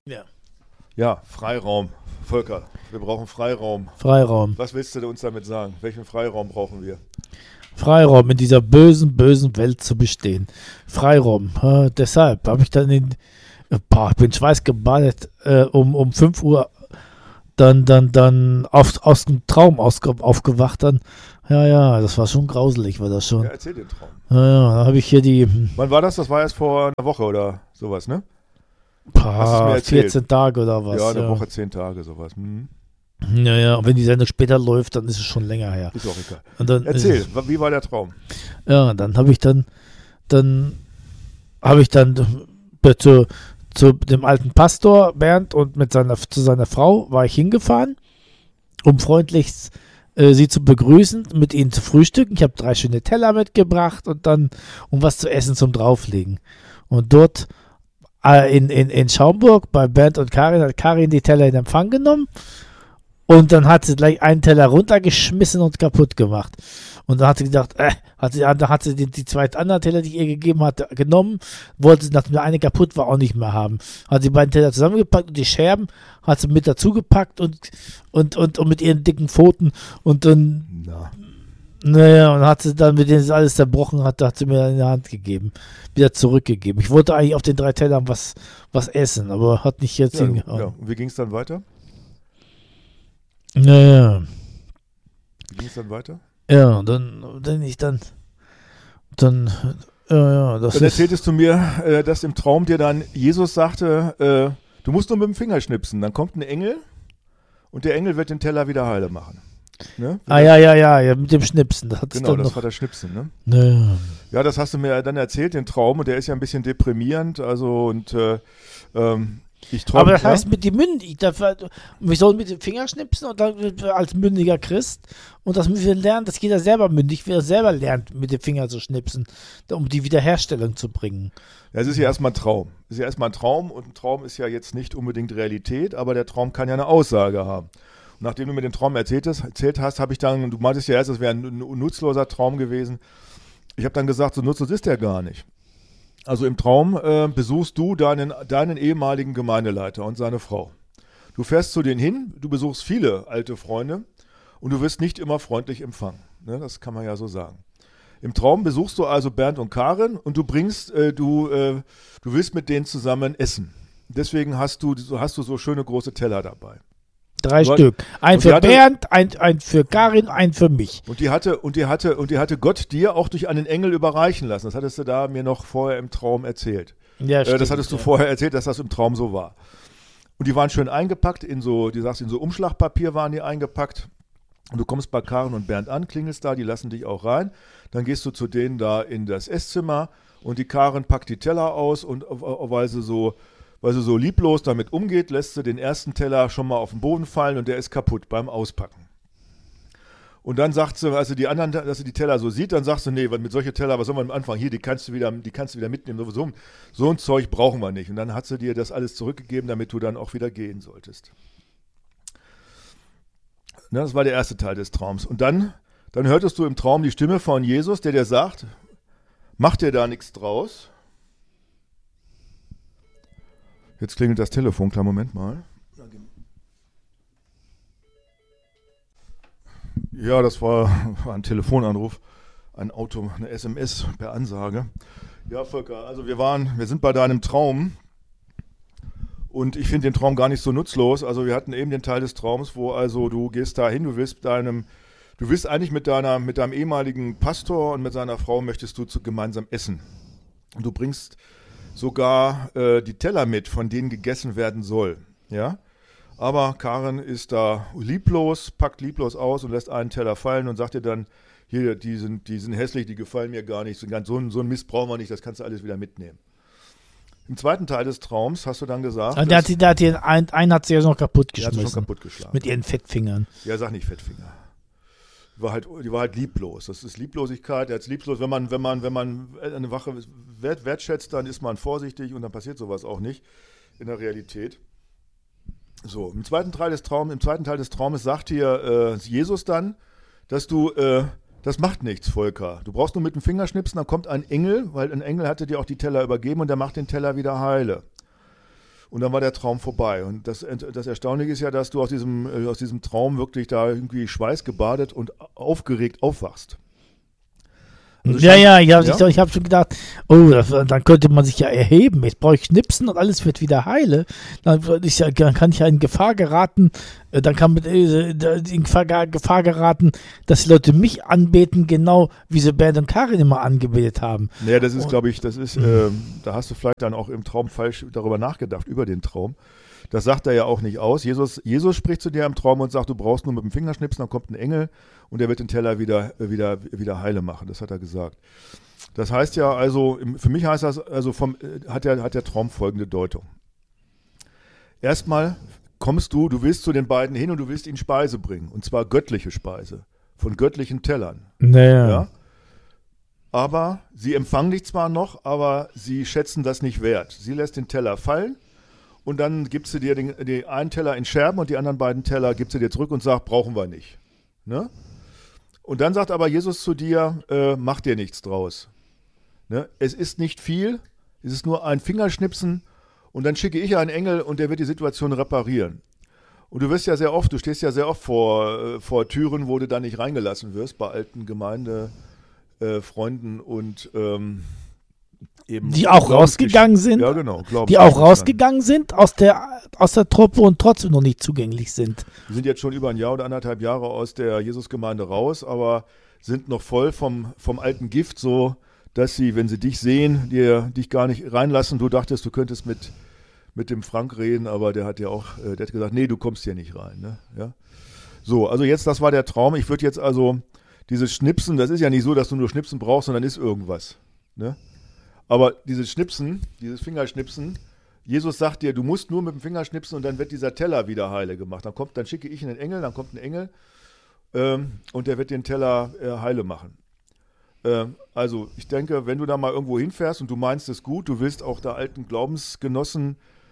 Ja. Ja, Freiraum. Volker, wir brauchen Freiraum. Freiraum. Was willst du uns damit sagen? Welchen Freiraum brauchen wir? Freiraum in dieser bösen, bösen Welt zu bestehen. Freiraum. Deshalb habe ich dann ich bin schweißgebadet um 5 Uhr dann aus dem Traum aufgewacht. Dann, ja, das war schon grauselig, war das schon. Ja, erzähl den Traum. Ja, da habe ich hier die Wann war das? Das war erst vor einer Woche oder sowas, ne? Hast du's mir erzählt? 14 Tage oder was. Ja, eine Woche, 10 Tage, sowas. Hm. Ja, und wenn die Sendung später läuft, dann ist es schon länger her. Ist auch egal. Und dann Erzähl, wie war der Traum? Ja, dann habe ich dann zu dem alten Pastor Bernd und zu seiner Frau war ich hingefahren, um freundlichst sie zu begrüßen, mit ihnen zu frühstücken. Ich habe 3 schöne Teller mitgebracht und dann was zu essen zum Drauflegen. Und dort in Schaumburg bei Bernd und Karin hat Karin die Teller in Empfang genommen und dann hat sie gleich einen Teller runtergeschmissen und kaputt gemacht. Und dann hat sie gedacht, hat sie die 2 anderen Teller, die ich ihr gegeben hatte, genommen, wollte sie, nachdem der eine kaputt war, auch nicht mehr haben. Hat sie beiden Teller zusammengepackt und die Scherben hat sie mit dazu gepackt und mit ihren dicken Pfoten und dann, naja, und hat sie dann, mit denen sie alles zerbrochen hat sie mir in die Hand gegeben, wieder zurückgegeben. Ich wollte eigentlich auf den 3 Tellern was essen, aber hat nicht jetzt hingehauen. Ja. Und wie ging es dann weiter? Naja. Wie ging es dann weiter? Ja, dann erzähltest du mir, dass im Traum dir dann Jesus sagte, du musst nur mit dem Finger schnipsen, dann kommt ein Engel und der Engel wird den Teller wieder heile machen. Ne? Ja, mit dem Schnipsen. Das war das Schnipsen, ne? Ja. Ja, das hast du mir dann erzählt, den Traum, und der ist ja ein bisschen deprimierend, also und ich träume. Aber das heißt mit die wir sollen mit dem Finger schnipsen und dann als mündiger Christ, und das müssen wir lernen, dass jeder selber mündig wird, selber lernt, mit dem Finger zu schnipsen, um die Wiederherstellung zu bringen. Ja, es ist ja erstmal ein Traum. Es ist ja erstmal ein Traum, und ein Traum ist ja jetzt nicht unbedingt Realität, aber der Traum kann ja eine Aussage haben. Und nachdem du mir den Traum erzählt hast, habe ich dann, du meintest ja erst, es wäre ein nutzloser Traum gewesen. Ich habe dann gesagt, so nutzlos ist der gar nicht. Also im Traum besuchst du deinen ehemaligen Gemeindeleiter und seine Frau. Du fährst zu denen hin, du besuchst viele alte Freunde und du wirst nicht immer freundlich empfangen. Ne, das kann man ja so sagen. Im Traum besuchst du also Bernd und Karin und du willst mit denen zusammen essen. Deswegen hast du so schöne große Teller dabei. 3 Stück. Ein für Bernd, ein für Karin, ein für mich. Und die hatte Gott dir auch durch einen Engel überreichen lassen. Das hattest du da mir noch vorher im Traum erzählt. Ja, stimmt, das hattest du vorher erzählt, dass das im Traum so war. Und die waren schön eingepackt in so Umschlagpapier waren die eingepackt. Und du kommst bei Karin und Bernd an, klingelst da, die lassen dich auch rein. Dann gehst du zu denen da in das Esszimmer und die Karin packt die Teller aus und weil sie so lieblos damit umgeht, lässt sie den ersten Teller schon mal auf den Boden fallen und der ist kaputt beim Auspacken. Und dann sagt sie, als sie die Teller so sieht, dann sagt sie, nee, mit solchen Teller, was soll man anfangen? Hier, die kannst du wieder mitnehmen. So ein Zeug brauchen wir nicht. Und dann hat sie dir das alles zurückgegeben, damit du dann auch wieder gehen solltest. Na, das war der erste Teil des Traums. Und dann hörtest du im Traum die Stimme von Jesus, der dir sagt, mach dir da nichts draus. Jetzt klingelt das Telefon, kleinen Moment mal. Ja, das war ein Telefonanruf, eine SMS per Ansage. Ja, Volker, also wir sind bei deinem Traum und ich finde den Traum gar nicht so nutzlos. Also wir hatten eben den Teil des Traums, wo also du gehst da hin, du willst eigentlich mit deinem ehemaligen Pastor und mit seiner Frau möchtest du gemeinsam essen. Und du bringst sogar die Teller mit, von denen gegessen werden soll. Ja? Aber Karin ist da packt lieblos aus und lässt einen Teller fallen und sagt dir dann, hier, die sind hässlich, die gefallen mir gar nicht, so ein Mist brauchen wir nicht, das kannst du alles wieder mitnehmen. Im zweiten Teil des Traums hast du dann gesagt... einen hat sie ja noch kaputt geschmissen. Die hat sie schon kaputt geschlagen. Mit ihren Fettfingern. Ja, sag nicht Fettfinger. Die war halt lieblos. Das ist Lieblosigkeit. Jetzt lieblos, wenn man eine Wache wertschätzt, dann ist man vorsichtig und dann passiert sowas auch nicht in der Realität. So, im zweiten Teil des Traumes sagt dir Jesus dann, dass du, das macht nichts, Volker. Du brauchst nur mit dem Finger schnipsen, dann kommt ein Engel, weil ein Engel hatte dir auch die Teller übergeben und der macht den Teller wieder heile. Und dann war der Traum vorbei. Und das Erstaunliche ist ja, dass du aus diesem Traum wirklich da irgendwie schweißgebadet und aufgeregt aufwachst. Also ich habe schon gedacht, dann könnte man sich ja erheben. Jetzt brauche ich Schnipsen und alles wird wieder heile. Dann kann ich ja in Gefahr geraten, in Gefahr geraten, dass die Leute mich anbeten, genau wie sie Bernd und Karin immer angebetet haben. Naja, das ist, glaube ich, da hast du vielleicht dann auch im Traum falsch darüber nachgedacht, über den Traum. Das sagt er ja auch nicht aus. Jesus spricht zu dir im Traum und sagt, du brauchst nur mit dem Finger schnipsen, dann kommt ein Engel und der wird den Teller wieder heile machen. Das hat er gesagt. Das heißt ja also, für mich heißt das, also hat der Traum folgende Deutung. Erstmal du willst zu den beiden hin und du willst ihnen Speise bringen. Und zwar göttliche Speise. Von göttlichen Tellern. Naja. Ja? Aber sie empfangen dich zwar noch, aber sie schätzen das nicht wert. Sie lässt den Teller fallen. Und dann gibst du dir den einen Teller in Scherben und die anderen beiden Teller gibst du dir zurück und sagst, brauchen wir nicht. Ne? Und dann sagt aber Jesus zu dir, mach dir nichts draus. Ne? Es ist nicht viel, es ist nur ein Fingerschnipsen und dann schicke ich einen Engel und der wird die Situation reparieren. Und du stehst ja sehr oft vor Türen, wo du da nicht reingelassen wirst, bei alten Gemeindefreunden und eben die auch rausgegangen sind. Ja, genau. Die auch rausgegangen sind aus der Truppe und trotzdem noch nicht zugänglich sind. Die sind jetzt schon über ein Jahr oder 1,5 Jahre aus der Jesusgemeinde raus, aber sind noch voll vom alten Gift, so dass sie, wenn sie dich sehen, dich gar nicht reinlassen. Du dachtest, du könntest mit dem Frank reden, aber der hat gesagt, nee, du kommst hier nicht rein. Ne? Ja? So, also das war der Traum. Ich würde jetzt also dieses Schnipsen, das ist ja nicht so, dass du nur Schnipsen brauchst, sondern ist irgendwas. Ne? Aber dieses Fingerschnipsen, Jesus sagt dir, du musst nur mit dem Finger schnipsen und dann wird dieser Teller wieder heile gemacht. Dann schicke ich einen Engel, dann kommt ein Engel und der wird den Teller heile machen. Also ich denke, wenn du da mal irgendwo hinfährst und du meinst es gut, du willst auch da alten Glaubensgenossen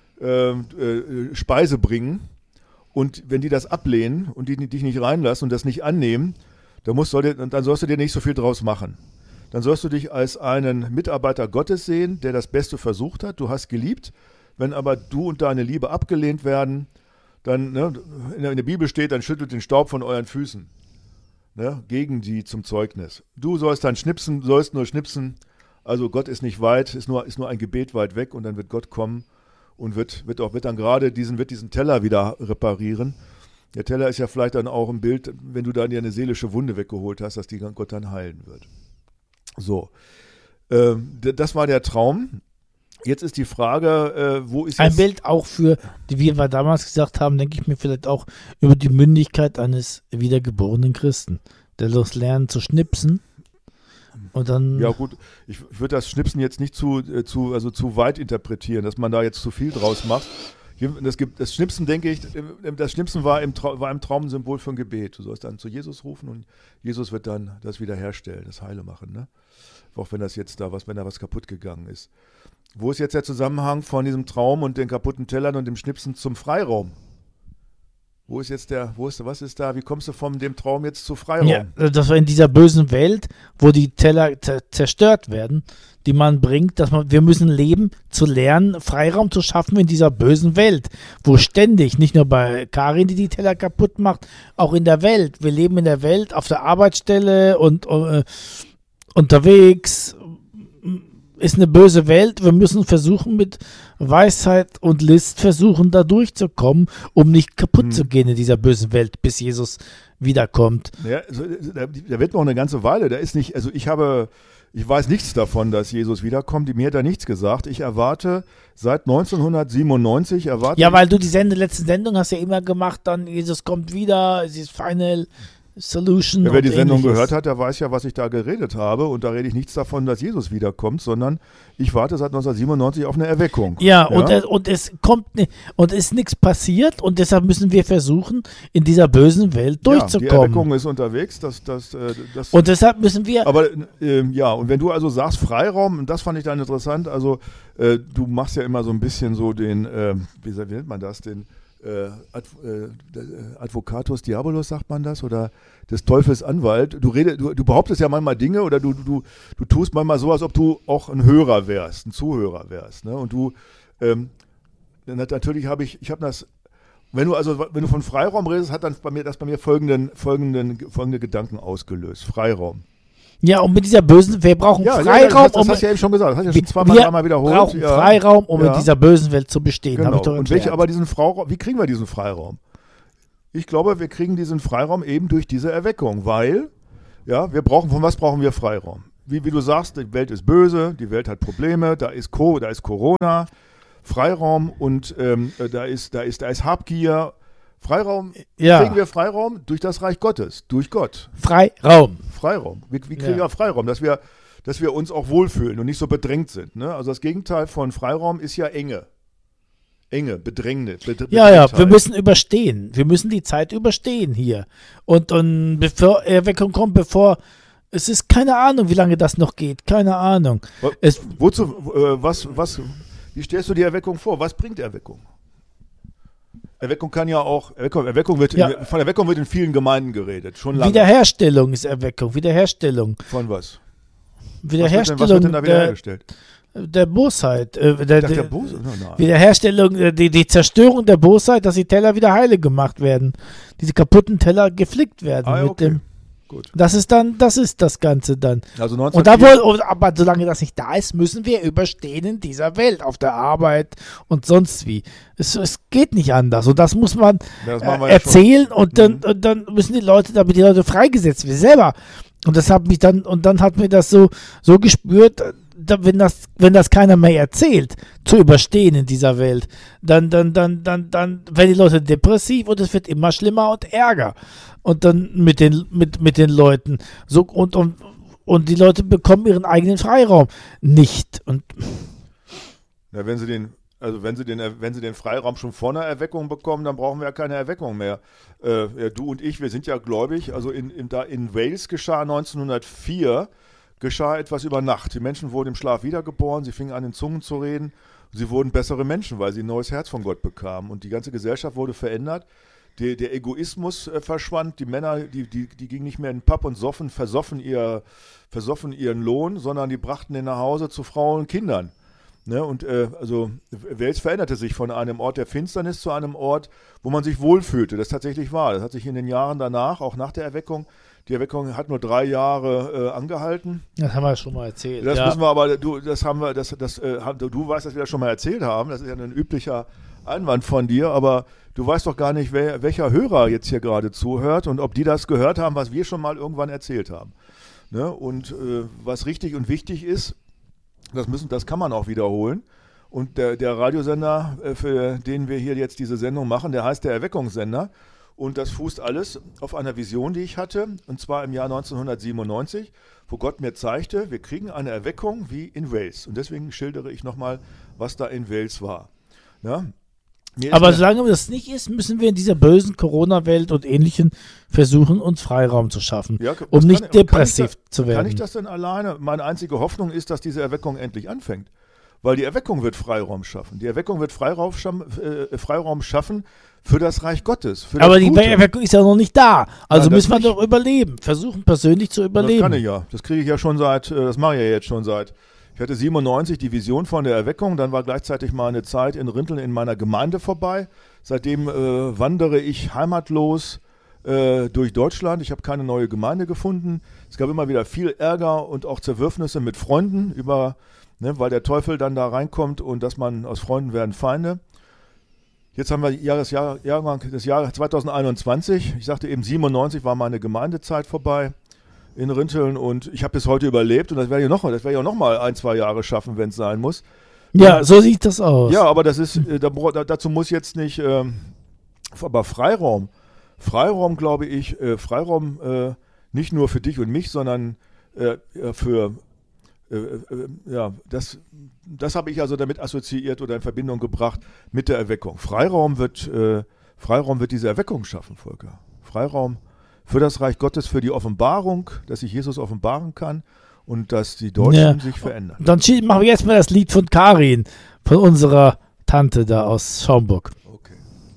Speise bringen und wenn die das ablehnen und die dich nicht reinlassen und das nicht annehmen, dann sollst du dir nicht so viel draus machen. Dann sollst du dich als einen Mitarbeiter Gottes sehen, der das Beste versucht hat. Du hast geliebt. Wenn aber du und deine Liebe abgelehnt werden, dann, in der Bibel steht, dann schüttelt den Staub von euren Füßen. Ne, gegen die zum Zeugnis. Du sollst nur schnipsen. Also Gott ist nicht weit, ist nur ein Gebet weit weg und dann wird Gott kommen und wird diesen Teller wieder reparieren. Der Teller ist ja vielleicht dann auch ein Bild, wenn du dann dir eine seelische Wunde weggeholt hast, dass die Gott dann heilen wird. So, das war der Traum. Jetzt ist die Frage, wo ist ein Bild auch für, wie wir damals gesagt haben, denke ich mir vielleicht auch über die Mündigkeit eines wiedergeborenen Christen, der das lernt zu schnipsen und dann... Ja gut, ich würde das Schnipsen jetzt nicht zu weit interpretieren, dass man da jetzt zu viel draus macht. Das Schnipsen, denke ich, das Schnipsen war im Traum ein Symbol für ein Gebet. Du sollst dann zu Jesus rufen und Jesus wird dann das wiederherstellen, das Heile machen. Ne? Auch wenn wenn da was kaputt gegangen ist. Wo ist jetzt der Zusammenhang von diesem Traum und den kaputten Tellern und dem Schnipsen zum Freiraum? Was ist da, wie kommst du von dem Traum jetzt zu Freiraum? Ja, das war in dieser bösen Welt, wo die Teller zerstört werden, die man bringt, wir müssen leben, zu lernen, Freiraum zu schaffen in dieser bösen Welt, wo ständig, nicht nur bei Karin, die Teller kaputt macht, auch in der Welt. Wir leben in der Welt, auf der Arbeitsstelle und unterwegs. Ist eine böse Welt. Wir müssen versuchen, mit Weisheit und List da durchzukommen, um nicht kaputt zu gehen in dieser bösen Welt, bis Jesus wiederkommt. Ja, also, da wird noch eine ganze Weile. Ich weiß nichts davon, dass Jesus wiederkommt. Mir hat er nichts gesagt. Ich erwarte seit 1997. Ja, weil du die letzte Sendung hast ja immer gemacht, dann Jesus kommt wieder, es ist Final Solution. Wer die Sendung gehört hat, der weiß ja, was ich da geredet habe. Und da rede ich nichts davon, dass Jesus wiederkommt, sondern ich warte seit 1997 auf eine Erweckung. Ja. Und es ist nichts passiert und deshalb müssen wir versuchen, in dieser bösen Welt durchzukommen. Die Erweckung ist unterwegs. Und deshalb müssen wir... Aber und wenn du also sagst Freiraum, und das fand ich dann interessant, also du machst ja immer so ein bisschen so den, wie nennt man das, den Advocatus Diabolus, sagt man das, oder des Teufels Anwalt. Du behauptest ja manchmal Dinge oder du tust manchmal so, als ob du auch ein Hörer wärst, ein Zuhörer wärst. Ne? Und natürlich habe ich habe das, wenn du von Freiraum redest, hat dann bei mir folgende Gedanken ausgelöst. Freiraum. Ja, und mit dieser bösen, wir brauchen Freiraum. Das hast du ja eben schon gesagt, das hast du ja schon dreimal wiederholt. Wir brauchen Freiraum, um in dieser bösen Welt zu bestehen. Genau. Habe ich doch erklärt. Aber diesen Freiraum, wie kriegen wir diesen Freiraum? Ich glaube, wir kriegen diesen Freiraum eben durch diese Erweckung, weil, von was brauchen wir Freiraum? Wie du sagst, die Welt ist böse, die Welt hat Probleme, da ist Corona, Freiraum und da ist Habgier. Freiraum, kriegen wir Freiraum durch das Reich Gottes, durch Gott. Freiraum. Wie kriegen wir Freiraum? Dass wir uns auch wohlfühlen und nicht so bedrängt sind. Ne? Also das Gegenteil von Freiraum ist ja Enge. Bedrängnis. Wir müssen überstehen. Wir müssen die Zeit überstehen hier. Und bevor Erweckung kommt, es ist keine Ahnung, wie lange das noch geht. Keine Ahnung. Wie stellst du die Erweckung vor? Was bringt Erweckung? Erweckung kann ja auch, von Erweckung wird in vielen Gemeinden geredet, schon lange. Wiederherstellung ist Erweckung, Wiederherstellung. Von was? Wiederherstellung. Was wird denn da wiederhergestellt? Der Bosheit. Nein. Wiederherstellung, die Zerstörung der Bosheit, dass die Teller wieder heile gemacht werden. Diese kaputten Teller geflickt werden Gut. Das ist das Ganze dann. Also aber solange das nicht da ist, müssen wir überstehen in dieser Welt, auf der Arbeit und sonst wie. Es geht nicht anders. Und das muss man erzählen und dann müssen die Leute freigesetzt werden. Selber. Und dann hat mir das so gespürt, wenn das keiner mehr erzählt, zu überstehen in dieser Welt, dann werden die Leute depressiv und es wird immer schlimmer und ärger. Und dann mit den Leuten. So, und die Leute bekommen ihren eigenen Freiraum nicht. Und wenn sie den Freiraum schon vor einer Erweckung bekommen, dann brauchen wir ja keine Erweckung mehr. Du und ich, wir sind ja gläubig. Also in Wales geschah 1904 etwas über Nacht. Die Menschen wurden im Schlaf wiedergeboren, sie fingen an, in Zungen zu reden. Sie wurden bessere Menschen, weil sie ein neues Herz von Gott bekamen. Und die ganze Gesellschaft wurde verändert. Der Egoismus verschwand. Die Männer, die gingen nicht mehr in den Pub und versoffen ihren Lohn, sondern die brachten den nach Hause zu Frauen und Kindern. Ne? Und Wales veränderte sich von einem Ort der Finsternis zu einem Ort, wo man sich wohlfühlte. Das tatsächlich war. Das hat sich in den Jahren danach, auch nach der Erweckung, die Erweckung hat nur 3 Jahre angehalten. Das haben wir schon mal erzählt. Das müssen wir aber, du weißt, dass wir das schon mal erzählt haben. Das ist ja ein üblicher Einwand von dir, aber du weißt doch gar nicht, welcher Hörer jetzt hier gerade zuhört und ob die das gehört haben, was wir schon mal irgendwann erzählt haben. Ne? Und was richtig und wichtig ist, das kann man auch wiederholen. Und der Radiosender, für den wir hier jetzt diese Sendung machen, der heißt der Erweckungssender. Und das fußt alles auf einer Vision, die ich hatte, und zwar im Jahr 1997, wo Gott mir zeigte, wir kriegen eine Erweckung wie in Wales. Und deswegen schildere ich nochmal, was da in Wales war. Ja? Aber solange das nicht ist, müssen wir in dieser bösen Corona-Welt und Ähnlichem versuchen, uns Freiraum zu schaffen, um nicht depressiv zu werden. Kann ich das denn alleine? Meine einzige Hoffnung ist, dass diese Erweckung endlich anfängt. Weil die Erweckung wird Freiraum schaffen. Die Erweckung wird Freiraum schaffen für das Reich Gottes. Aber die Erweckung ist ja noch nicht da. Also müssen wir doch überleben. Versuchen persönlich zu überleben. Das kann ich ja. Das kriege ich ja schon das mache ich ja jetzt schon seit. Ich hatte 97 die Vision von der Erweckung. Dann war gleichzeitig meine Zeit in Rinteln in meiner Gemeinde vorbei. Seitdem wandere ich heimatlos durch Deutschland. Ich habe keine neue Gemeinde gefunden. Es gab immer wieder viel Ärger und auch Zerwürfnisse mit Freunden weil der Teufel dann da reinkommt und dass man aus Freunden werden Feinde. Jetzt haben wir das Jahr 2021. Ich sagte eben, 97 war meine Gemeindezeit vorbei in Rinteln und ich habe bis heute überlebt und das werde ich noch mal 1-2 Jahre schaffen, wenn es sein muss. Ja, so sieht das aus. Ja, aber dazu muss jetzt nicht, aber Freiraum, glaube ich, nicht nur für dich und mich, sondern das habe ich also damit assoziiert oder in Verbindung gebracht mit der Erweckung. Freiraum wird diese Erweckung schaffen, Volker. Freiraum für das Reich Gottes, für die Offenbarung, dass sich Jesus offenbaren kann und dass die Deutschen sich verändern. Dann machen wir jetzt mal das Lied von Karin, von unserer Tante da aus Schaumburg. Okay.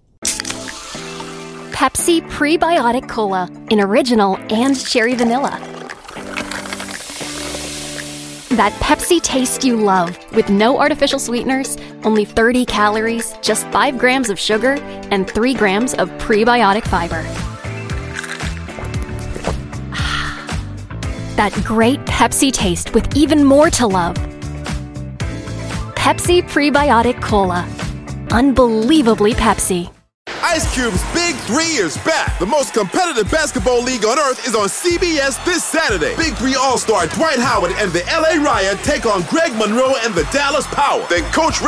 Pepsi Prebiotic Cola in Original and Cherry Vanilla. that Pepsi taste you love with no artificial sweeteners, only 30 calories, just 5 grams of sugar, and 3 grams of prebiotic fiber. That great Pepsi taste with even more to love. Pepsi Prebiotic Cola. Unbelievably Pepsi. Ice Cube's Big 3 is back. The most competitive basketball league on earth is on CBS this Saturday. Big 3 All-Star Dwight Howard and the LA Riot take on Greg Monroe and the Dallas Power. Then Coach